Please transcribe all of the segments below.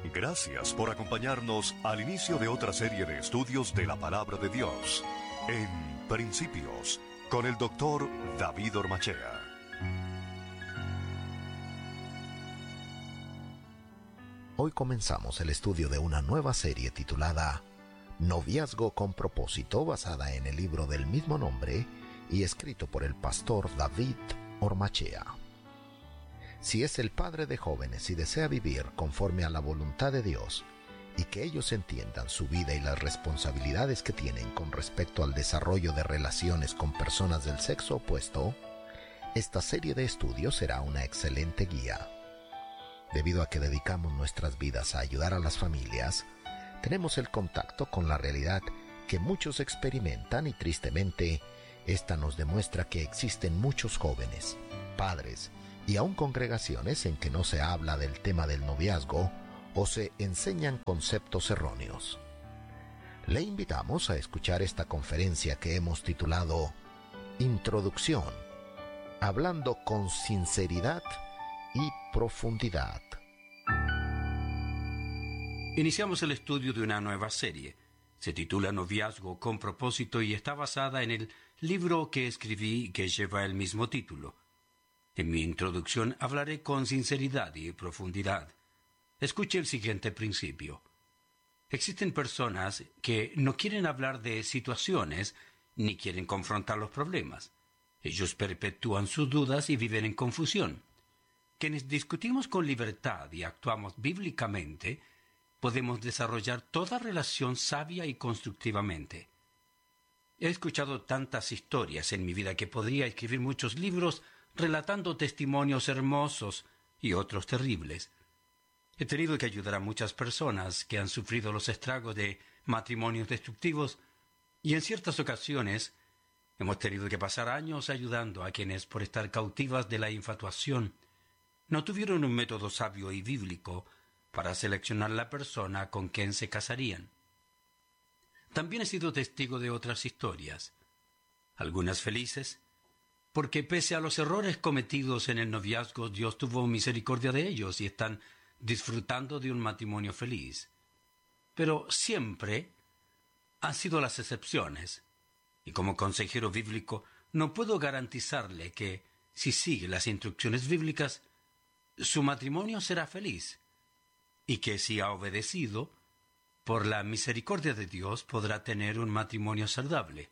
Gracias por acompañarnos al inicio de otra serie de estudios de la Palabra de Dios. En Principios, con el doctor David Ormachea. Hoy comenzamos el estudio de una nueva serie titulada Noviazgo con propósito, basada en el libro del mismo nombre y escrito por el pastor David Ormachea. Si es el padre de jóvenes y desea vivir conforme a la voluntad de Dios y que ellos entiendan su vida y las responsabilidades que tienen con respecto al desarrollo de relaciones con personas del sexo opuesto, esta serie de estudios será una excelente guía. Debido a que dedicamos nuestras vidas a ayudar a las familias, tenemos el contacto con la realidad que muchos experimentan y tristemente, esta nos demuestra que existen muchos jóvenes, padres y aún congregaciones en que no se habla del tema del noviazgo o se enseñan conceptos erróneos. Le invitamos a escuchar esta conferencia que hemos titulado Introducción, hablando con sinceridad y profundidad. Iniciamos el estudio de una nueva serie. Se titula Noviazgo con propósito y está basada en el libro que escribí que lleva el mismo título. En mi introducción hablaré con sinceridad y profundidad. Escuche el siguiente principio. Existen personas que no quieren hablar de situaciones ni quieren confrontar los problemas. Ellos perpetúan sus dudas y viven en confusión. Quienes discutimos con libertad y actuamos bíblicamente, podemos desarrollar toda relación sabia y constructivamente. He escuchado tantas historias en mi vida que podría escribir muchos libros relatando testimonios hermosos y otros terribles. He tenido que ayudar a muchas personas que han sufrido los estragos de matrimonios destructivos y en ciertas ocasiones hemos tenido que pasar años ayudando a quienes, por estar cautivas de la infatuación, no tuvieron un método sabio y bíblico para seleccionar la persona con quien se casarían. También he sido testigo de otras historias, algunas felices, porque pese a los errores cometidos en el noviazgo, Dios tuvo misericordia de ellos y están disfrutando de un matrimonio feliz. Pero siempre han sido las excepciones, y como consejero bíblico no puedo garantizarle que, si sigue las instrucciones bíblicas, su matrimonio será feliz, y que si ha obedecido, por la misericordia de Dios podrá tener un matrimonio saludable.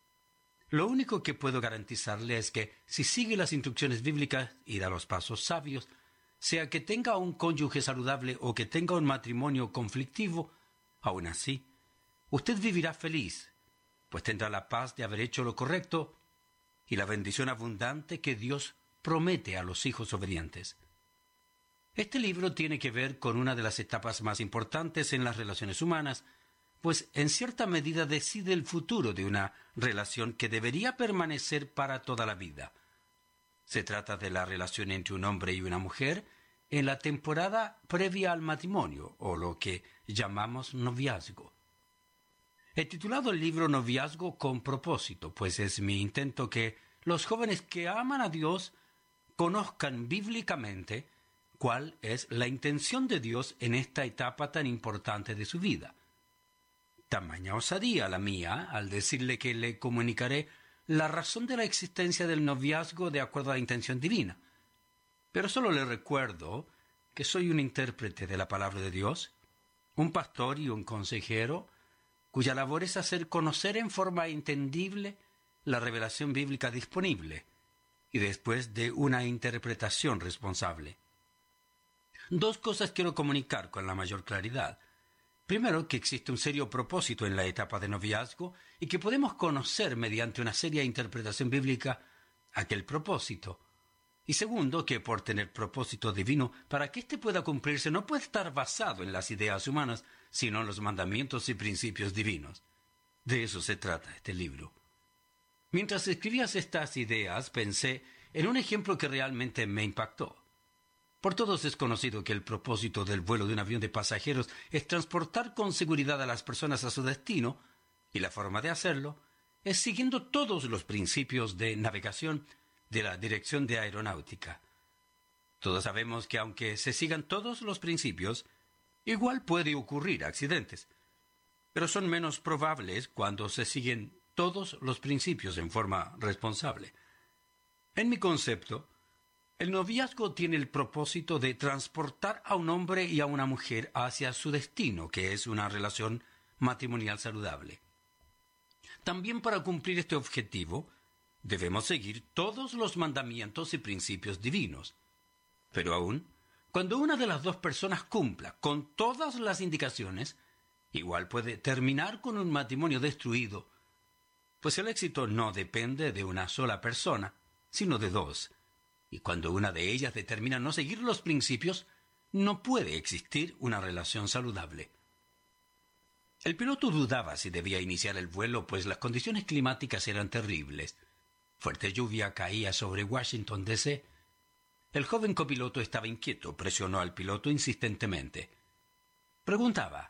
Lo único que puedo garantizarle es que si sigue las instrucciones bíblicas y da los pasos sabios, sea que tenga un cónyuge saludable o que tenga un matrimonio conflictivo, aún así, usted vivirá feliz, pues tendrá la paz de haber hecho lo correcto y la bendición abundante que Dios promete a los hijos obedientes. Este libro tiene que ver con una de las etapas más importantes en las relaciones humanas, pues en cierta medida decide el futuro de una relación que debería permanecer para toda la vida. Se trata de la relación entre un hombre y una mujer en la temporada previa al matrimonio, o lo que llamamos noviazgo. He titulado el libro Noviazgo con propósito, pues es mi intento que los jóvenes que aman a Dios conozcan bíblicamente cuál es la intención de Dios en esta etapa tan importante de su vida. Tamaña osadía la mía al decirle que le comunicaré la razón de la existencia del noviazgo de acuerdo a la intención divina. Pero solo le recuerdo que soy un intérprete de la palabra de Dios, un pastor y un consejero, cuya labor es hacer conocer en forma entendible la revelación bíblica disponible y después de una interpretación responsable. Dos cosas quiero comunicar con la mayor claridad. Primero, que existe un serio propósito en la etapa de noviazgo y que podemos conocer mediante una seria interpretación bíblica aquel propósito. Y segundo, que por tener propósito divino, para que éste pueda cumplirse no puede estar basado en las ideas humanas, sino en los mandamientos y principios divinos. De eso se trata este libro. Mientras escribías estas ideas, pensé en un ejemplo que realmente me impactó. Por todos es conocido que el propósito del vuelo de un avión de pasajeros es transportar con seguridad a las personas a su destino, y la forma de hacerlo es siguiendo todos los principios de navegación de la Dirección de Aeronáutica. Todos sabemos que aunque se sigan todos los principios, Igual puede ocurrir accidentes, pero son menos probables cuando se siguen todos los principios en forma responsable. En mi concepto, el noviazgo tiene el propósito de transportar a un hombre y a una mujer hacia su destino, que es una relación matrimonial saludable. También para cumplir este objetivo, debemos seguir todos los mandamientos y principios divinos. Pero aún, cuando una de las dos personas cumpla con todas las indicaciones, igual puede terminar con un matrimonio destruido, pues el éxito no depende de una sola persona, sino de dos. Y cuando una de ellas determina no seguir los principios, no puede existir una relación saludable. El piloto dudaba si debía iniciar el vuelo, pues las condiciones climáticas eran terribles. Fuerte lluvia caía sobre Washington, D.C. El joven copiloto estaba inquieto, presionó al piloto insistentemente. Preguntaba,